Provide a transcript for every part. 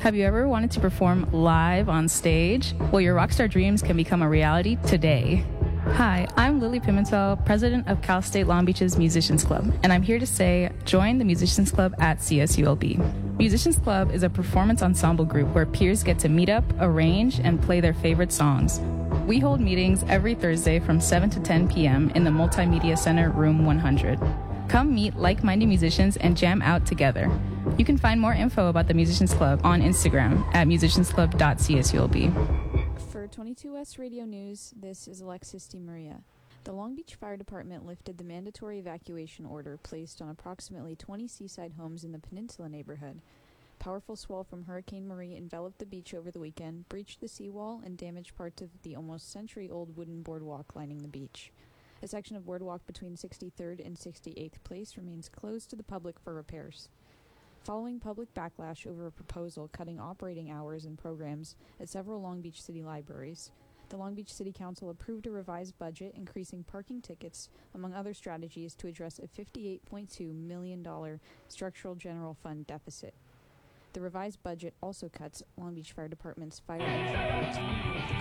Have you ever wanted to perform live on stage? Well, your rockstar dreams can become a reality today. Hi, I'm Lily Pimentel, president of Cal State Long Beach's Musicians Club, and I'm here to say join the Musicians Club at CSULB. Musicians Club is a performance ensemble group where peers get to meet up, arrange, and play their favorite songs. We hold meetings every Thursday from 7 to 10 p.m. in the Multimedia Center, Room 100. Come meet like-minded musicians and jam out together. You can find more info about the Musicians Club on Instagram at musiciansclub.csulb. For 22 West Radio News, this is Alexis DeMaria. The Long Beach Fire Department lifted the mandatory evacuation order placed on approximately 20 seaside homes in the Peninsula neighborhood. Powerful swell from Hurricane Marie enveloped the beach over the weekend, breached the seawall, and damaged parts of the almost century-old wooden boardwalk lining the beach. A section of boardwalk between 63rd and 68th Place remains closed to the public for repairs. Following public backlash over a proposal cutting operating hours and programs at several Long Beach City libraries, the Long Beach City Council approved a revised budget increasing parking tickets, among other strategies, to address a $58.2 million structural general fund deficit. The revised budget also cuts Long Beach Fire Department's fire engine team out of the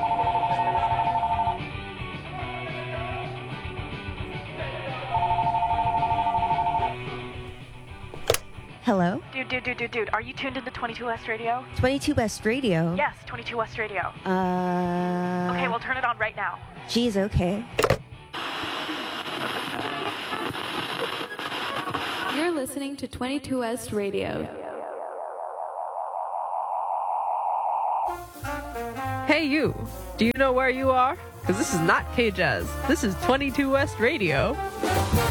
Hello? Dude, are you tuned into 22 West Radio? 22 West Radio? Yes, 22 West Radio. Okay, well, turn it on right now. Geez, okay. You're listening to 22 West Radio. Hey you, do you know where you are? Because this is not K-Jazz. This is 22 West Radio.